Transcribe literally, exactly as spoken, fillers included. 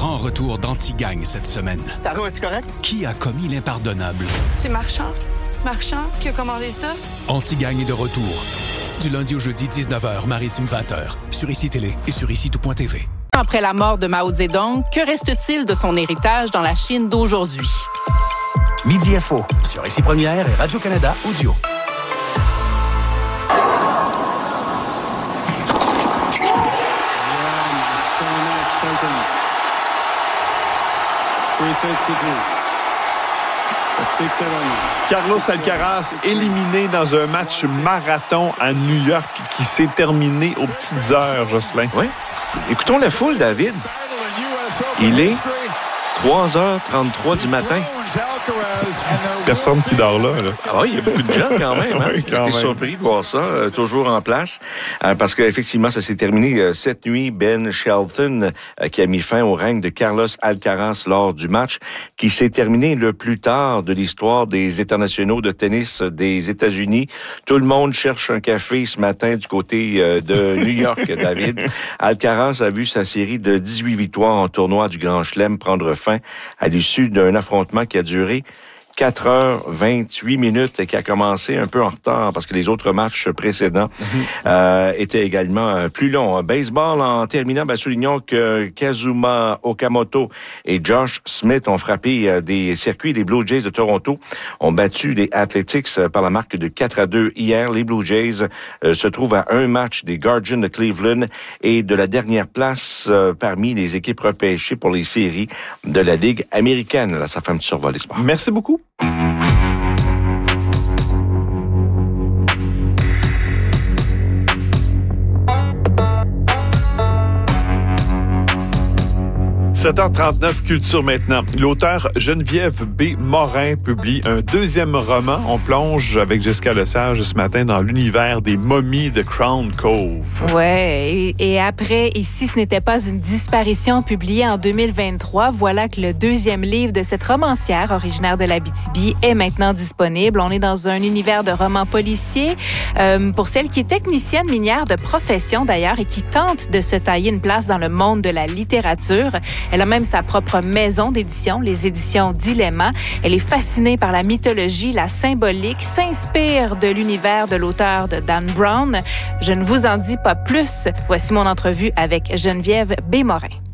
grand retour d'Antigagne cette semaine. Taro, es-tu correct? Qui a commis l'impardonnable? C'est Marchand. Marchand qui a commandé ça? Antigagne est de retour. Du lundi au jeudi, dix-neuf heures, Maritime vingt heures. Sur Ici Télé et sur ici tout point t v. Après la mort de Mao Zedong, que reste-t-il de son héritage dans la Chine d'aujourd'hui? Midi Info, sur Ici Première et Radio-Canada Audio. Carlos Alcaraz éliminé dans un match marathon à New York qui s'est terminé aux petites heures, Jocelyn. Oui. Écoutons la foule, David. Il est trois heures trente-trois du matin. Personne qui dort là. là. Ah oui, il y a beaucoup de gens quand même. Hein? Oui, quand J'ai été même. surpris de voir ça, euh, toujours en place. Euh, parce qu'effectivement, ça s'est terminé euh, cette nuit. Ben Shelton euh, qui a mis fin au règne de Carlos Alcaraz lors du match qui s'est terminé le plus tard de l'histoire des internationaux de tennis des États-Unis. Tout le monde cherche un café ce matin du côté euh, de New York, David. Alcaraz a vu sa série de dix-huit victoires en tournoi du Grand Chelem prendre fin à l'issue d'un affrontement qui a duré quatre heures vingt-huit minutes et qui a commencé un peu en retard parce que les autres matchs précédents mm-hmm. euh, étaient également plus longs. Baseball, en terminant, ben, soulignons que Kazuma Okamoto et Josh Smith ont frappé euh, des circuits. Les Blue Jays de Toronto ont battu les Athletics euh, par la marque de quatre à deux hier. Les Blue Jays euh, se trouvent à un match des Guardians de Cleveland et de la dernière place euh, parmi les équipes repêchées pour les séries de la Ligue américaine. Là, ça fait un petit survol des sports. Merci beaucoup. sept heures trente-neuf, Culture maintenant. L'auteur Geneviève B. Morin publie un deuxième roman. On plonge avec Jessica Lesage ce matin dans l'univers des momies de Crown Cove. Ouais, et, et après, Ici, ce n'était pas une disparition publiée en deux mille vingt-trois. Voilà que le deuxième livre de cette romancière originaire de l'Abitibi est maintenant disponible. On est dans un univers de romans policiers. Euh, pour celle qui est technicienne minière de profession d'ailleurs et qui tente de se tailler une place dans le monde de la littérature. Elle a même sa propre maison d'édition, les éditions Dilemma. Elle est fascinée par la mythologie, la symbolique, s'inspire de l'univers de l'auteur de Dan Brown. Je ne vous en dis pas plus. Voici mon entrevue avec Geneviève B. Morin.